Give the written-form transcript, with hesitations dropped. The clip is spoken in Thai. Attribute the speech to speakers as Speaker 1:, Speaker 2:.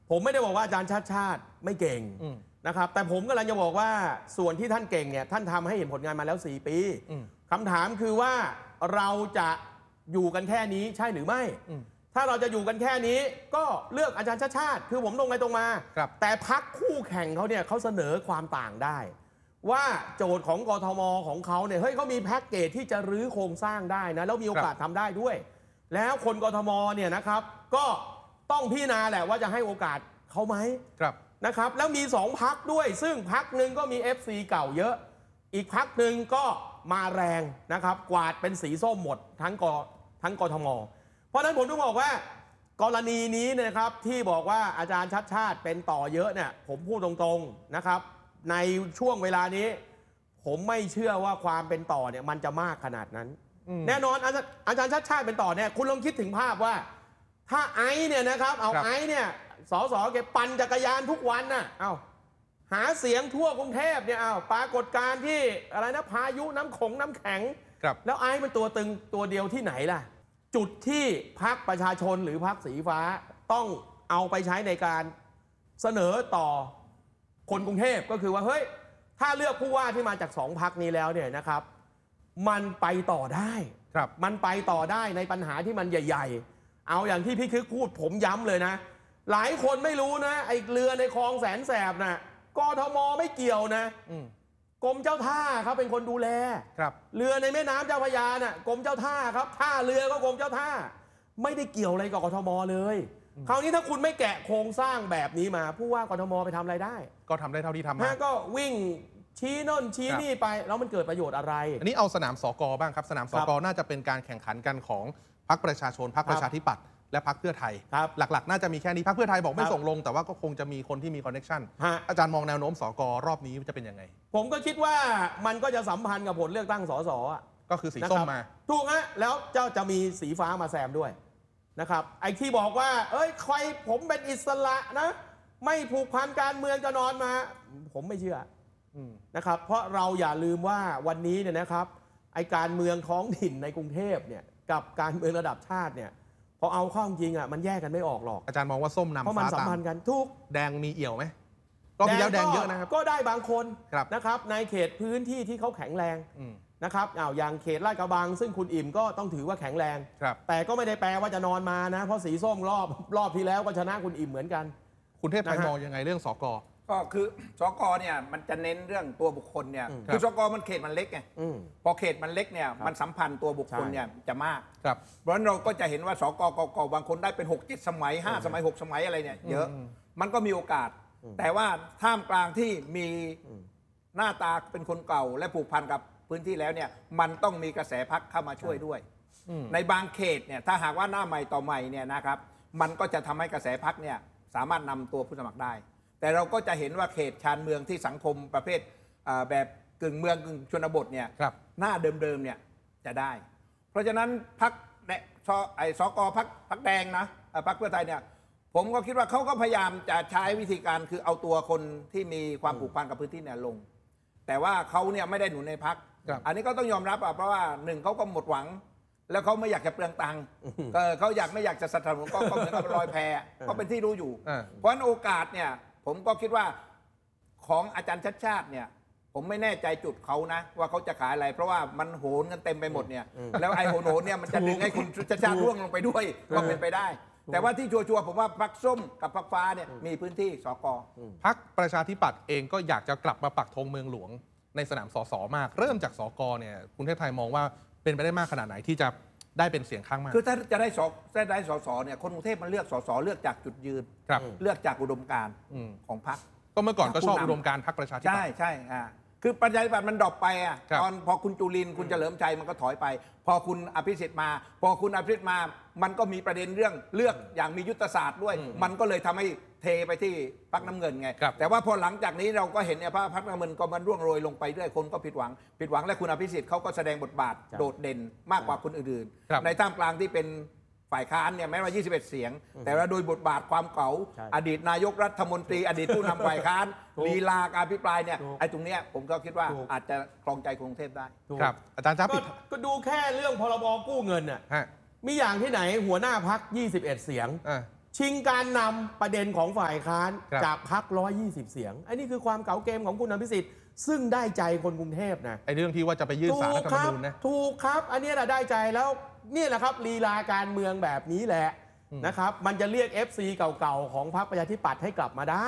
Speaker 1: ผมไม่ได้บอกว่าอาจารย์ชาติชาติไม่เก่งนะครับแต่ผมกำลังจะบอกว่าส่วนที่ท่านเก่งเนี่ยท่านทำให้เห็นผลงานมาแล้ว4 ปีคำถามคือว่าเราจะอยู่กันแค่นี้ใช่หรือไม่ถ้าเราจะอยู่กันแค่นี้ก็เลือกอาจารย์ชาติชาติคือผมตรงไปตรงมาแต่พรรคคู่แข่งเขาเนี่ยเขาเสนอความต่างได้ว่าโจทย์ของกทมของเขาเนี่ยเฮ้ยเขามีแพ็กเกจที่จะรื้อโครงสร้างได้นะแล้วมีโอกาสทำได้ด้วยแล้วคนกทมเนี่ยนะครับก็ต้องพิจารณาแหละว่าจะให้โอกาสเขาไหมนะครับแล้วมี2 พรรคด้วยซึ่งพรรคหนึ่งก็มี FC เก่าเยอะอีกพรรคหนึ่งก็มาแรงนะครับกวาดเป็นสีส้มหมดทั้งกทมเพราะฉะนั้นผมต้องบอกว่ากรณีนี้นะครับที่บอกว่าอาจารย์ชัดชาติเป็นต่อเยอะเนี่ยผมพูดตรงๆนะครับในช่วงเวลานี้ผมไม่เชื่อว่าความเป็นต่อเนี่ยมันจะมากขนาดนั้นแน่นอนอาจารย์ชัดชาติเป็นต่อเนี่ยคุณลองคิดถึงภาพว่าถ้าไอ้เนี่ยนะครับเอาไอ้เนี่ยสสแกปั่นจักรยานทุกวันน่ะเอาหาเสียงทั่วกรุงเทพเนี่ยเอาปรากฏการณ์ที่อะไรนะพายุน้ำแข็งแล้วไอ้เป็นตัวตึงตัวเดียวที่ไหนล่ะจุดที่พรรคประชาชนหรือพรรคสีฟ้าต้องเอาไปใช้ในการเสนอต่อคนกรุงเทพก็คือว่าเฮ้ยถ้าเลือกผู้ว่าที่มาจาก2 พรรคนี้แล้วเนี่ยนะครับมันไปต่อได้มันไปต่อได้ในปัญหาที่มันใหญ่ๆเอาอย่างที่พี่คึกพูดผมย้ำเลยนะหลายคนไม่รู้นะไอ้เรือในคลองแสนแสบน่ะกทมไม่เกี่ยวนะกรมเจ้าท่าครับเป็นคนดูแลเรือในแม่น้ำเจ้าพระยาน่ะกรมเจ้าท่าครับท่าเรือก็กรมเจ้าท่าไม่ได้เกี่ยวอะไรกับกทมเลยคราวนี้ถ้าคุณไม่แกะโครงสร้างแบบนี้มาผู้ว่ากทมไปทำอะไรได้
Speaker 2: ก็ทำได้เท่าที่ทำมา
Speaker 1: ก็วิ่งชี้น่นชี้นี่ไปแล้วมันเกิดประโยชน์อะไร
Speaker 2: อันนี้เอาสนามสกบ้างครับสนามสกน่าจะเป็นการแข่งขันกันของพรรคประชาชนพรรคประชาธิปัตย์และพรรคเพื่อไทยหลักๆน่าจะมีแค่นี้พรรคเพื่อไทยบอกไม่ส่งลงแต่ว่าก็คงจะมีคนที่มีคอนเนคชั่นอาจารย์มองแนวโน้มสกรอบนี้จะเป็นยังไง
Speaker 1: ผมก็คิดว่ามันก็จะสัมพันธ์กับผลเลือกตั้งสส
Speaker 2: ก็คือสีส้มมา
Speaker 1: ถูกฮะแล้วเจ้าจะมีสีฟ้ามาแซมด้วยนะครับไอ้ที่บอกว่าเอ้ยใครผมเป็นอิสระนะไม่ผูกพันการเมืองจะนอนมาผมไม่เชื่อนะครับเพราะเราอย่าลืมว่าวันนี้เนี่ยนะครับไอ้การเมืองท้องถิ่นในกรุงเทพเนี่ยกับการเมืองระดับชาติเนี่ยพอเอาเข้าจริงอ่ะมันแยกกันไม่ออกหรอก
Speaker 2: อาจารย์มองว่าส้มนำ
Speaker 1: เพราะมันสัมพันธ์กันทุก
Speaker 2: แดงมีเอี่ยวไหมก็มีแล้วแดงเยอะนะครับ
Speaker 1: ก็ได้บางคนนะครับในเขตพื้นที่ที่เขาแข็งแรงนะครับอย่างเขตลาดกระบังซึ่งคุณอิ่มก็ต้องถือว่าแข็งแรงแต่ก็ไม่ได้แปลว่าจะนอนมานะเพราะสีส้มรอบที่แล้วก็ชนะคุณอิ่มเหมือนกัน
Speaker 2: คุณเทพไทยมองยังไงเรื่องสก
Speaker 3: ก็คือสกเนี่ยมันจะเน้นเรื่องตัวบุคคลเนี่ยคือสกมันเขตมันเล็กไงพอเขตมันเล็กเนี่ยมันสัมพันธ์ตัวบุคคลเนี่ยจะมากเพราะฉะนั้นเราก็จะเห็นว่าสกกบางคนได้เป็น6-7 สมัย5 สมัย6 สมัยอะไรเนี่ยเยอะมันก็มีโอกาสแต่ว่าท่ามกลางที่มีหน้าตาเป็นคนเก่าและผูกพันกับพื้นที่แล้วเนี่ยมันต้องมีกระแสพรรคเข้ามาช่วยด้วยในบางเขตเนี่ยถ้าหากว่าหน้าใหม่ต่อใหม่เนี่ยนะครับมันก็จะทำให้กระแสพรรคเนี่ยสามารถนำตัวผู้สมัครได้แต่เราก็จะเห็นว่าเขตชานเมืองที่สังคมประเภทแบบกึ่งเมืองกึ่งชนบทเนี่ยหน้าเดิมๆเนี่ยจะได้เพราะฉะนั้นพรรคสกพรรคแดงนะพรรคเพื่อไทยเนี่ยผมก็คิดว่าเขาก็พยายามจะใช้วิธีการคือเอาตัวคนที่มีความผูกพันกับพื้นที่เนี่ยลงแต่ว่าเขาเนี่ยไม่ได้หนุนในพรรคอันนี้ก็ต้องยอมรับเพราะว่า1เขาก็หมดหวังแล้วเขาไม่อยากจะเปลืองตังค์เขาไม่อยากจะสนับสนุนก็เหมือนกับลอยแพก็เป็นที่รู้อยู่เพราะฉะนั้นโอกาสเนี่ยผมก็คิดว่าของอาจารย์ชัดชาติเนี่ยผมไม่แน่ใจจุดเขานะว่าเขาจะขายอะไรเพราะว่ามันโหนกันเต็มไปหมดเนี่ยแล้วไอ้โหนเนี่ยมันจะดึงให้คุณชัดชาติร่วงลงไปด้วยก็เป็นไปได้แต่ว่าที่ชัวร์ผมว่าพรรคส้มกับพรรคฟ้าเนี่ยมีพื้นที่สก
Speaker 2: พรรคประชาธิปัตย์เองก็อยากจะกลับมาปักธงเมืองหลวงในสนามสสมากเริ่มจากสกเนี่ยคุณเทพไทยมองว่าเป็นไปได้มากขนาดไหนที่จะได้เป็นเสียงข้างมาก
Speaker 3: คือถ้าจะได้สสเนี่ยคนกรุงเทพมันเลือกสสเลือกจากจุดยืนเลือกจากอุดมการณ์ของพรรค
Speaker 2: ก็เมื่อก่อนก็ชอบอุดมการณ์พรรคประชาธิปัตย์
Speaker 3: ใช่คือประชาธิปัตย์มันดรอปไปตอนพอคุณจุลินคุณเฉลิมชัยมันก็ถอยไปพอคุณอภิสิทธิ์มาพอคุณอภิสิทธิ์มามันก็มีประเด็นเรื่องเลือกอย่างมียุทธศาสตร์ด้วยมันก็เลยทำให้เทไปที่พรรคน้ำเงินไงแต่ว่าพอหลังจากนี้เราก็เห็นเนี่ยพรรคน้ำเงินก็มันร่วงโรยลงไปเรื่อยคนก็ผิดหวังและคุณอภิสิทธิ์เขาก็แสดงบทบาทโดดเด่นมากกว่าคนอื่นๆในท่ามกลางที่เป็นฝ่ายค้านเนี่ยแม้ว่า21 เสียงแต่ว่าโดยบทบาทความเก๋าอดีตนายกรัฐมนตรีอดีตผู้นำฝ่ายค้านลีลาการพิปรายเนี่ยไอ้ตรงเนี้ยผมก็คิดว่าอาจจะครองใจกรุงเทพได้
Speaker 2: ครับอาจารย์ครับ
Speaker 1: ก็ดูแค่เรื่องพรบกู้เงินน่ะมีอย่างที่ไหนหัวหน้าพรรค21 เสียงชิงการนำประเด็นของฝ่ายค้าน
Speaker 2: ครับ
Speaker 1: จากพรรค120 เสียงอันนี้คือความเก๋าเกมของคุณอภิสิทธิ์ซึ่งได้ใจคนกรุงเทพนะ
Speaker 2: ไอ้เรื่องที่ว่าจะไปยื่นศาลรัฐธรรมนูญนะ
Speaker 1: ถูกครับอันนี้แหละได้ใจแล้วนี่แหละครับลีลาการเมืองแบบนี้แหละนะครับมันจะเรียก FC เก่าๆของพรรคประชาธิปัตย์ให้กลับมาได้